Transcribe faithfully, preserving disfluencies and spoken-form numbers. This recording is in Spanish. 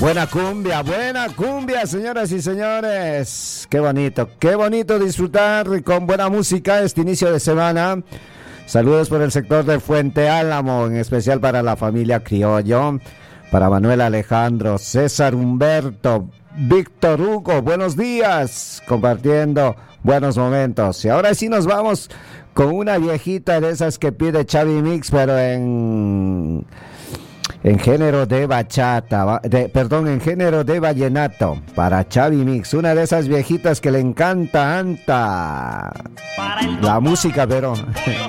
Buena cumbia, buena cumbia, señoras y señores. Qué bonito, qué bonito disfrutar con buena música este inicio de semana. Saludos por el sector de Fuente Álamo, en especial para la familia Criollo, para Manuel Alejandro, César Humberto, Víctor Hugo, buenos días, compartiendo buenos momentos. Y ahora sí nos vamos con una viejita de esas que pide Chavi Mix, pero en... en género de bachata, de, perdón, en género de vallenato, para Chavi Mix, una de esas viejitas que le encanta anta la música, pero